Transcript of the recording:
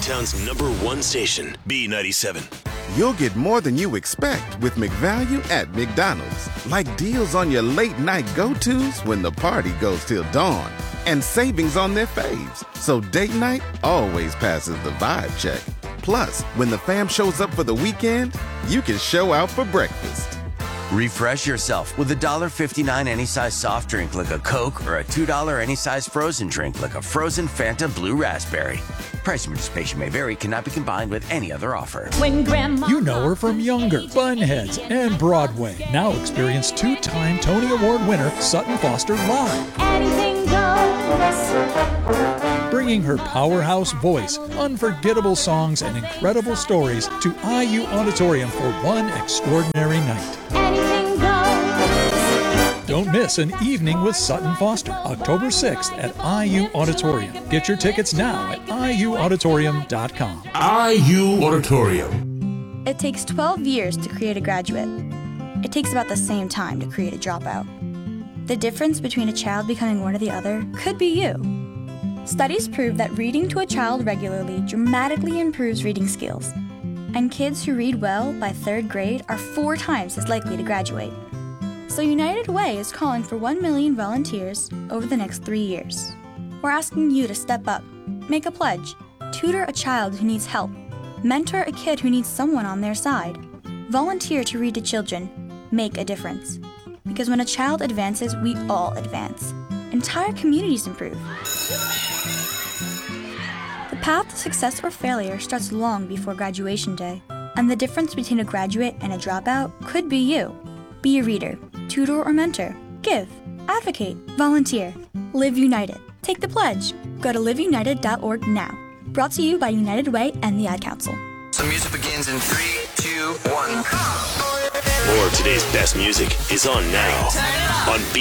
Chi-Town's #1 station, B97. You'll get more than you expect with McValue at McDonald's. Like deals on your late night go-tos when the party goes till dawn. And savings on their faves. So date night always passes the vibe check. Plus, when the fam shows up for the weekend, you can show out for breakfast. Refresh yourself with a $1.59 any size soft drink like a Coke or a $2 any size frozen drink like a frozen Fanta Blue Raspberry. Price and participation may vary, cannot be combined with any other offer. When Grandma... You know her from Younger, Bunheads, and Broadway. Now experience two-time Tony Award winner Sutton Foster live. Anything goes. Bringing her powerhouse voice, unforgettable songs, and incredible stories to IU Auditorium for one extraordinary night. Anything goes. Don't miss an evening with Sutton Foster, October 6th at IU Auditorium. Get your tickets now at iuauditorium.com. IU Auditorium. It takes 12 years to create a graduate. It takes about the same time to create a dropout. The difference between a child becoming one or the other could be you. Studies prove that reading to a child regularly dramatically improves reading skills. And kids who read well by 3rd grade are 4 times as likely to graduate. So United Way is calling for 1 million volunteers over the next 3 years. We're asking you to step up, make a pledge, tutor a child who needs help, mentor a kid who needs someone on their side, volunteer to read to children, make a difference. Because when a child advances, we all advance. Entire communities improve. The path to success or failure starts long before graduation day, and the difference between a graduate and a dropout could be you. Be a reader, tutor or mentor, give, advocate, volunteer. Live United. Take the pledge. Go to liveunited.org now. Brought to you by United Way and the Ad Council. The music begins in 3, 2, 1. More of today's best music is on now on B.